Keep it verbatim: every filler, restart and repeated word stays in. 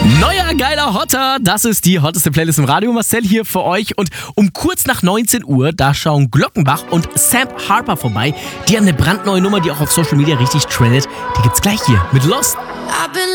Neuer geiler Hotter, das ist die hotteste Playlist im Radio. Marcel hier für euch und um kurz nach neunzehn Uhr, da schauen Glockenbach und Sam Harper vorbei. Die haben eine brandneue Nummer, die auch auf Social Media richtig trendet. Die gibt's gleich hier mit Lost. I've been